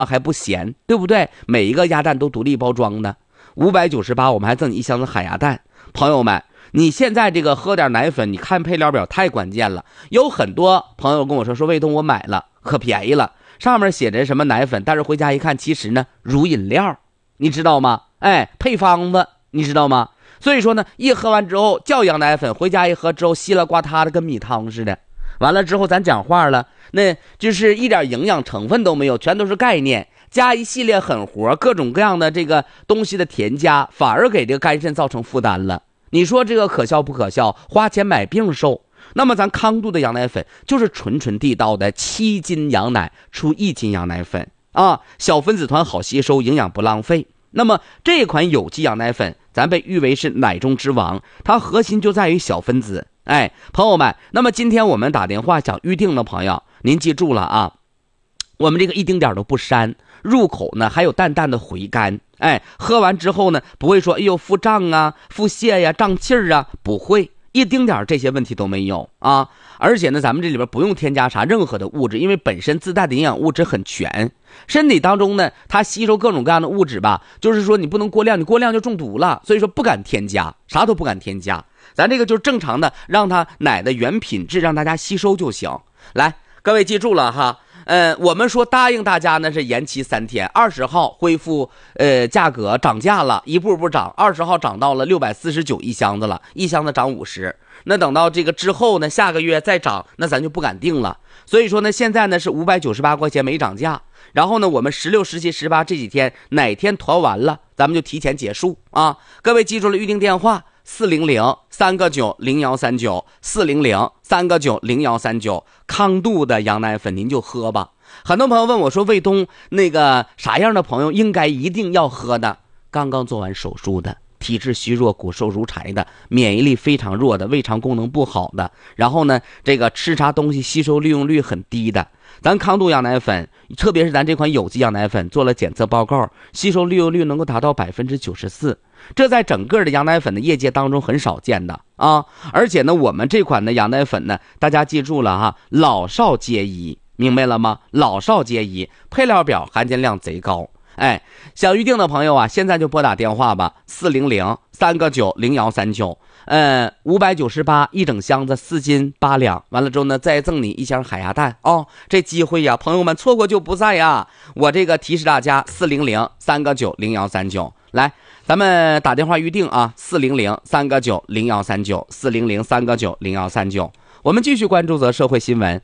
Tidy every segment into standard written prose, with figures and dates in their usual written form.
还不咸，对不对？每一个鸭蛋都独立包装的，598我们还赠你1箱子海鸭蛋。朋友们，你现在这个喝点奶粉，你看配料表太关键了。有很多朋友跟我说魏东我买了可便宜了，上面写着什么奶粉，但是回家一看，其实呢乳饮料，你知道吗？配方子你知道吗？所以说呢，一喝完之后叫羊奶粉，回家一喝之后稀了呱嗒的跟米汤似的。完了之后咱讲话了，那就是一点营养成分都没有，全都是概念，加一系列狠活，各种各样的这个东西的添加，反而给这个肝肾造成负担了。你说这个可笑不可笑？花钱买病受。那么咱康度的羊奶粉就是纯纯地道的7斤羊奶出1斤羊奶粉啊，小分子团好吸收，营养不浪费。那么这款有机羊奶粉咱被誉为是奶中之王，它核心就在于小分子。朋友们，那么今天我们打电话想预定的朋友，您记住了啊，我们这个一丁点都不膻，入口呢还有淡淡的回甘。喝完之后呢，不会说哎呦腹胀啊、腹泻呀、胀气儿啊，不会，一丁点这些问题都没有啊。而且呢，咱们这里边不用添加啥任何的物质，因为本身自带的营养物质很全。身体当中呢，它吸收各种各样的物质吧，就是说你不能过量，你过量就中毒了，所以说不敢添加，啥都不敢添加。咱这个就是正常的，让它奶的原品质让大家吸收就行。来，各位记住了哈。我们说答应大家呢是延期3天，20号恢复价格涨价了，一步步涨，20号涨到了649一箱子了，一箱子涨50。那等到这个之后呢，下个月再涨，那咱就不敢定了。所以说呢，现在呢是598块钱没涨价。然后呢，我们16、17、18这几天哪天团完了，咱们就提前结束啊。各位记住了预定电话400-3个9-0139，400-3个9-0139，康度的羊奶粉您就喝吧。很多朋友问我说魏东，那个啥样的朋友应该一定要喝的？刚刚做完手术的，体质虚弱、骨瘦如柴的，免疫力非常弱的，胃肠功能不好的，然后呢这个吃啥东西吸收利用率很低的，咱康度羊奶粉，特别是咱这款有机羊奶粉做了检测报告，吸收利用率能够达到94%，这在整个的羊奶粉的业界当中很少见的啊。而且呢，我们这款的羊奶粉呢，大家记住了哈，老少皆宜，明白了吗？老少皆宜，配料表含金量贼高。想预定的朋友啊，现在就拨打电话吧，400-3个9-0139，598一整箱子4斤8两，完了之后呢，再赠你1箱海鸭蛋哦。这机会呀，朋友们错过就不再呀。我这个提示大家，400-3个9-0139，来，咱们打电话预定啊，400-3个9-0139，400-3个9-0139。我们继续关注则社会新闻。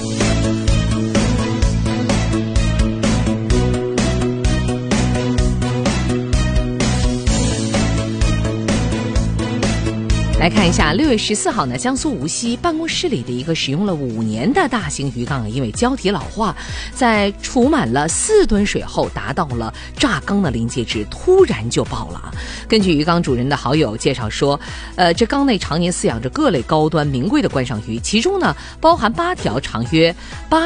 来看一下，6月14号呢，江苏无锡办公室里的一个使用了5年的大型鱼缸，因为胶体老化，在储满了4吨水后达到了炸缸的临界值，突然就爆了。根据鱼缸主人的好友介绍说，这缸内常年饲养着各类高端名贵的观赏鱼，其中呢包含8条长约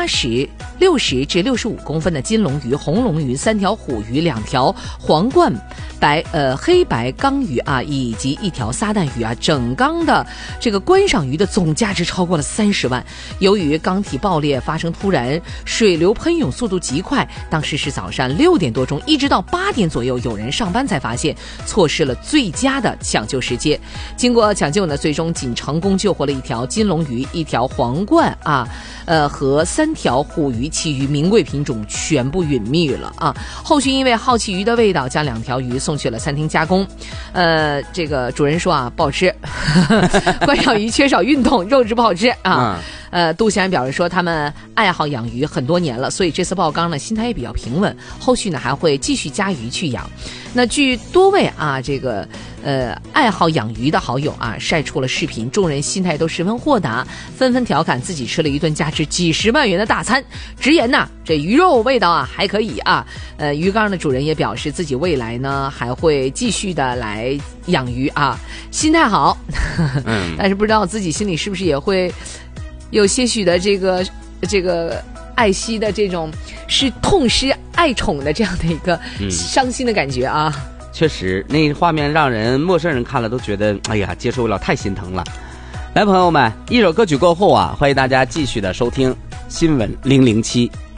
60至65公分的金龙鱼、红龙鱼、3条虎鱼、2条皇冠黑白缸鱼啊，以及1条撒旦鱼啊，整缸的这个观赏鱼的总价值超过了30万。由于缸体爆裂发生突然，水流喷涌速度极快，当时是早上6点多钟，一直到8点左右，有人上班才发现，错失了最佳的抢救时间。经过抢救呢，最终仅成功救活了1条金龙鱼、1条皇冠啊，和3条虎鱼，其余名贵品种全部殒灭了啊。后续因为好奇鱼的味道，将2条鱼送去了餐厅加工。这个主人说啊，不好吃，观赏鱼缺少运动，肉质不好吃啊。杜先生表示说，他们爱好养鱼很多年了，所以这次爆缸呢，心态也比较平稳，后续呢还会继续加鱼去养。那据多位啊这个爱好养鱼的好友啊晒出了视频，众人心态都十分豁达，纷纷调侃自己吃了一顿价值几十万元的大餐，直言呐，这鱼肉味道啊还可以啊。鱼缸的主人也表示自己未来呢还会继续的来养鱼啊，心态好。但是不知道自己心里是不是也会有些许的这个爱惜的这种是痛失爱宠的这样的一个伤心的感觉啊。 确实那画面让人陌生人看了都觉得哎呀接受不了，太心疼了。来朋友们，一首歌曲过后啊，欢迎大家继续的收听新闻007。